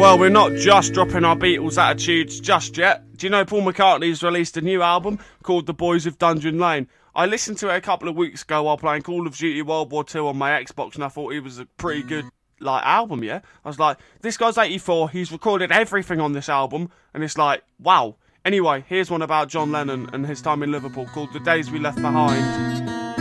Well, we're not just dropping our Beatles attitudes just yet. Do you know Paul McCartney's released a new album called The Boys of Dungeon Lane? I listened to it a couple of weeks ago while playing Call of Duty World War II on my Xbox, and I thought it was a pretty good album, yeah? I was like, this guy's 84, he's recorded everything on this album, and it's like, wow. Anyway, here's one about John Lennon and his time in Liverpool called The Days We Left Behind.